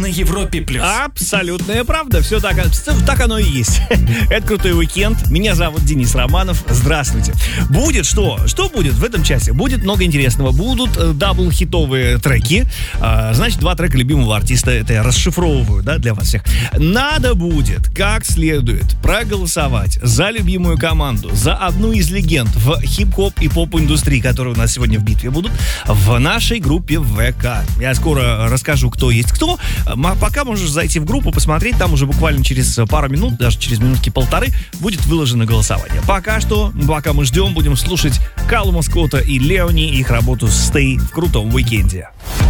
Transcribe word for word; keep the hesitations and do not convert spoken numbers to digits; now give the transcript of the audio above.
на Европе плюс. Абсолютная правда. Все так, так оно и есть. Это «Крутой уикенд». Меня зовут Денис Романов. Здравствуйте. Будет что? Что будет в этом часе? Будет много интересного. Будут дабл-хитовые треки. Значит, два трека любимого артиста. Это я расшифровываю, да, для вас всех. Надо будет как следует проголосовать за любимую команду, за одну из легенд в хип-хоп и поп-индустрии, которые у нас сегодня в битве будут, в нашей группе ВК. Я скоро расскажу, кто есть кто. Пока можешь зайти в группу, посмотреть. Там уже буквально через пару минут, даже через минутки полторы, будет выложено голосование. Пока что, пока мы ждем, будем слушать Калума Скотта и Леони, их работу «Stay» в крутом уикенде.